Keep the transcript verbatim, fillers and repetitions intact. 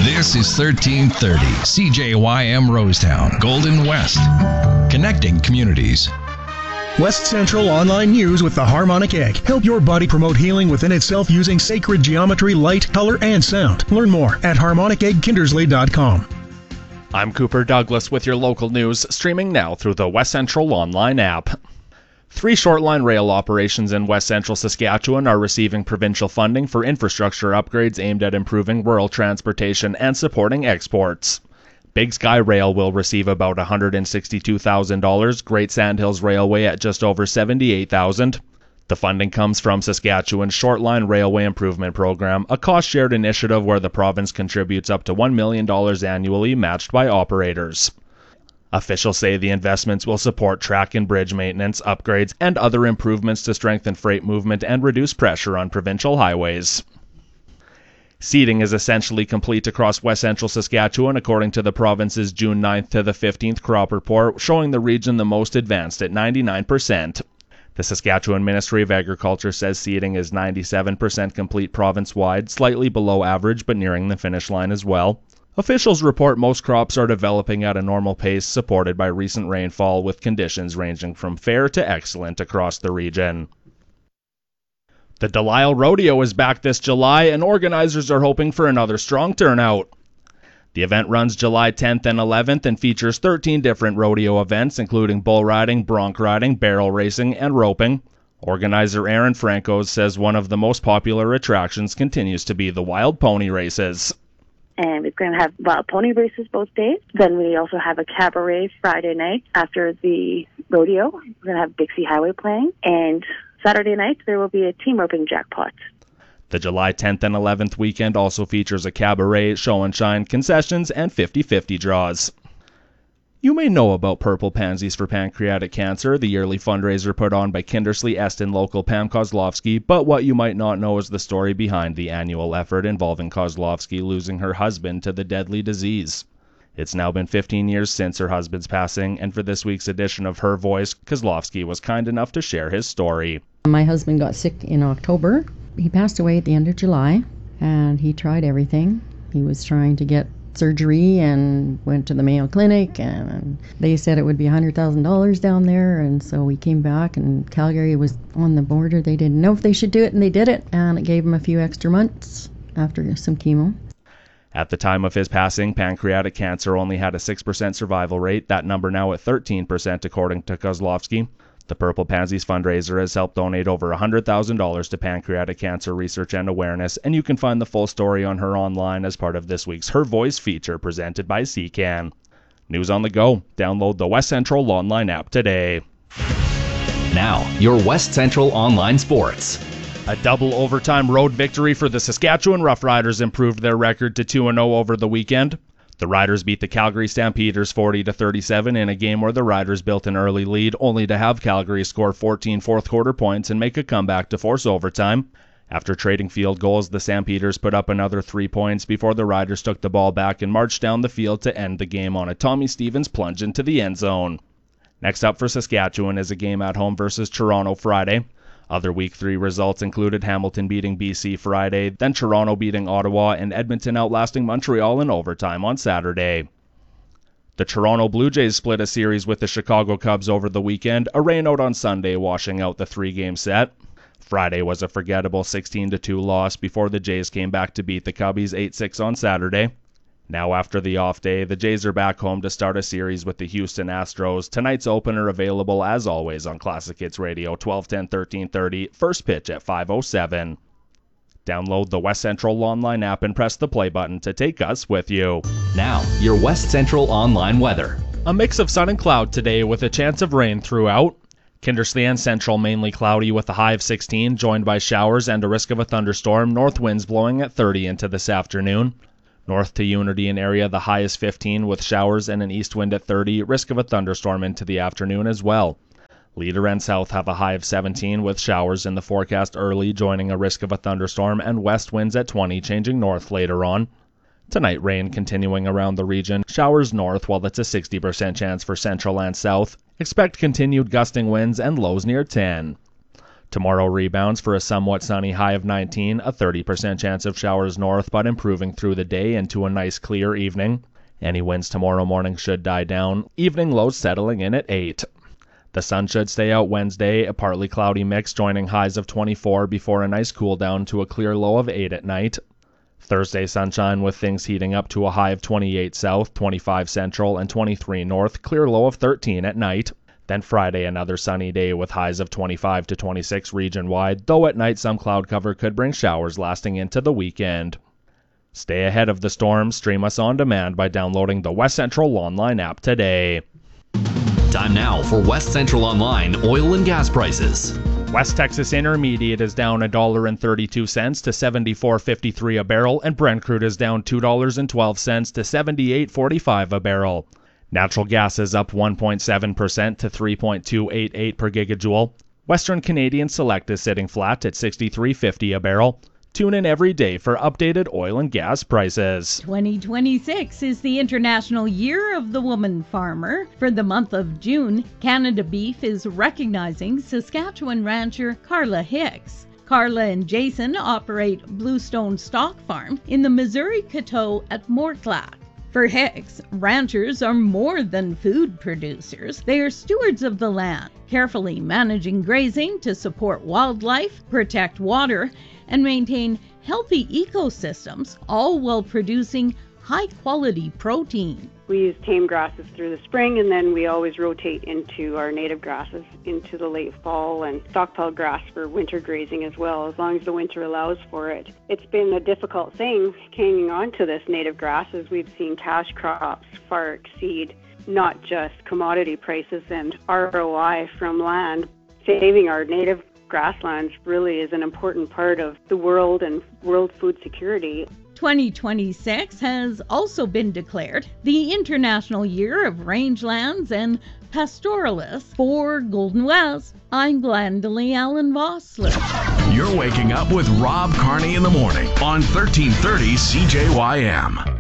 This is thirteen thirty C J Y M Rosetown, Golden West, connecting communities. West Central Online News with the Harmonic Egg. Help your body promote healing within itself using sacred geometry, light, color, and sound. Learn more at harmonic egg kindersley dot com. I'm Cooper Douglas with your local news, streaming now through the West Central Online app. Three short-line rail operations in West Central Saskatchewan are receiving provincial funding for infrastructure upgrades aimed at improving rural transportation and supporting exports. Big Sky Rail will receive about one hundred sixty-two thousand dollars, Great Sandhills Railway at just over seventy-eight thousand dollars. The funding comes from Saskatchewan's Short-Line Railway Improvement Program, a cost-shared initiative where the province contributes up to one million dollars annually, matched by operators. Officials say the investments will support track and bridge maintenance, upgrades, and other improvements to strengthen freight movement and reduce pressure on provincial highways. Seeding is essentially complete across West Central Saskatchewan, according to the province's June ninth to the fifteenth crop report, showing the region the most advanced at ninety-nine percent. The Saskatchewan Ministry of Agriculture says seeding is ninety-seven percent complete province-wide, slightly below average but nearing the finish line as well. Officials report most crops are developing at a normal pace, supported by recent rainfall, with conditions ranging from fair to excellent across the region. The Delisle Rodeo is back this July, and organizers are hoping for another strong turnout. The event runs July tenth and eleventh and features thirteen different rodeo events, including bull riding, bronc riding, barrel racing, and roping. Organizer Aaron Franco says one of the most popular attractions continues to be the wild pony races. And we're going to have wild pony races both days. Then we also have a cabaret Friday night after the rodeo. We're going to have Dixie Highway playing. And Saturday night, there will be a team roping jackpot. The July tenth and eleventh weekend also features a cabaret, show and shine, concessions, and fifty-fifty draws. You may know about Purple Pansies for Pancreatic Cancer, the yearly fundraiser put on by Kindersley Eston local Pam Kozlovsky, but what you might not know is the story behind the annual effort involving Kozlovsky losing her husband to the deadly disease. It's now been fifteen years since her husband's passing, and for this week's edition of Her Voice, Kozlovsky was kind enough to share his story. My husband got sick in October. He passed away at the end of July, and he tried everything. He was trying to get surgery and went to the Mayo Clinic, and they said it would be one hundred thousand dollars down there, and so we came back, and Calgary was on the border. They didn't know if they should do it, and they did it, and it gave him a few extra months after some chemo. At the time of his passing, pancreatic cancer only had a six percent survival rate, that number now at thirteen percent according to Kozlovsky. The Purple Pansies fundraiser has helped donate over one hundred thousand dollars to pancreatic cancer research and awareness, and you can find the full story on her online as part of this week's Her Voice feature presented by C C A N. News on the go. Download the West Central Online app today. Now, your West Central Online Sports. A double overtime road victory for the Saskatchewan Roughriders improved their record to two and oh over the weekend. The Riders beat the Calgary Stampeders forty to thirty-seven in a game where the Riders built an early lead, only to have Calgary score fourteen fourth-quarter points and make a comeback to force overtime. After trading field goals, the Stampeders put up another three points before the Riders took the ball back and marched down the field to end the game on a Tommy Stevens plunge into the end zone. Next up for Saskatchewan is a game at home versus Toronto Friday. Other Week three results included Hamilton beating B C Friday, then Toronto beating Ottawa, and Edmonton outlasting Montreal in overtime on Saturday. The Toronto Blue Jays split a series with the Chicago Cubs over the weekend, a rainout on Sunday washing out the three-game set. Friday was a forgettable sixteen to two loss before the Jays came back to beat the Cubbies eight six on Saturday. Now after the off day, the Jays are back home to start a series with the Houston Astros. Tonight's opener available as always on Classic Hits Radio, twelve ten, thirteen thirty, first pitch at five oh seven. Download the West Central Online app and press the play button to take us with you. Now, your West Central Online weather. A mix of sun and cloud today with a chance of rain throughout. Kindersley and Central mainly cloudy with a high of sixteen, joined by showers and a risk of a thunderstorm, north winds blowing at thirty into this afternoon. North to Unity and area, the high is fifteen with showers and an east wind at thirty, risk of a thunderstorm into the afternoon as well. Leader and South have a high of seventeen with showers in the forecast early, joining a risk of a thunderstorm, and west winds at twenty, changing north later on. Tonight, rain continuing around the region, showers north while it's a sixty percent chance for Central and South. Expect continued gusting winds and lows near ten. Tomorrow rebounds for a somewhat sunny high of nineteen, a thirty percent chance of showers north, but improving through the day into a nice clear evening. Any winds tomorrow morning should die down, evening lows settling in at eight. The sun should stay out Wednesday, a partly cloudy mix joining highs of twenty-four before a nice cool down to a clear low of eight at night. Thursday sunshine with things heating up to a high of twenty-eight south, twenty-five central, and twenty-three north, clear low of thirteen at night. Then Friday another sunny day with highs of twenty-five to twenty-six region-wide, though at night some cloud cover could bring showers lasting into the weekend. Stay ahead of the storms. Stream us on demand by downloading the West Central Online app today. Time now for West Central Online oil and gas prices. West Texas Intermediate is down one dollar and thirty-two cents to seventy-four fifty-three a barrel, and Brent crude is down two dollars and twelve cents to seventy-eight forty-five a barrel. Natural gas is up one point seven percent to three point two eight eight per gigajoule. Western Canadian Select is sitting flat at sixty-three fifty a barrel. Tune in every day for updated oil and gas prices. twenty twenty-six is the International Year of the Woman Farmer. For the month of June, Canada Beef is recognizing Saskatchewan rancher Carla Hicks. Carla and Jason operate Bluestone Stock Farm in the Missouri Coteau at Mortlack. For Hicks, ranchers are more than food producers. They are stewards of the land, carefully managing grazing to support wildlife, protect water, and maintain healthy ecosystems, all while producing high-quality protein. We use tame grasses through the spring, and then we always rotate into our native grasses into the late fall, and stockpile grass for winter grazing as well, as long as the winter allows for it. It's been a difficult thing hanging on to this native grass, as we've seen cash crops far exceed not just commodity prices and R O I from land. Saving our native grasslands really is an important part of the world and world food security. twenty twenty-six has also been declared the International Year of Rangelands and Pastoralists. For Golden West, I'm Glendalee Allen Vossler. You're waking up with Rob Carney in the morning on thirteen thirty C J Y M.